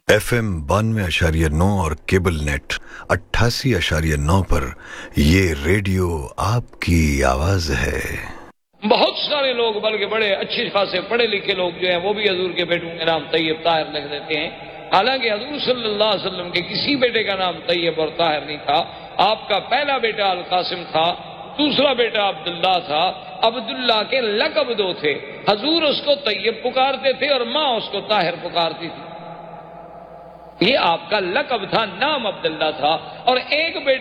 FM 92.9 और cable net 88.9 पर ये रेडियो आपकी आवाज है। बहुत सारे लोग बल्कि बड़े अच्छे खासे पढ़े लिखे लोग जो हैं वो भी हजूर के बेटों के नाम तैयब ताहिर लिख देते हैं। हालांकि हजूर सल्लल्लाहु अलैहि वसल्लम के किसी बेटे का नाम तैयब और ताहिर नहीं था। आपका पहला बेटा अल कासिम था, दूसरा बेटा अब्दुल्ला था। अब्दुल्ला के लकब दो थे, हजूर उसको तैयब पुकारते थे और माँ उसको ताहिर पुकारती थी। ये आपका लकब था, नाम अब्दुल्ला था। और एक बेटा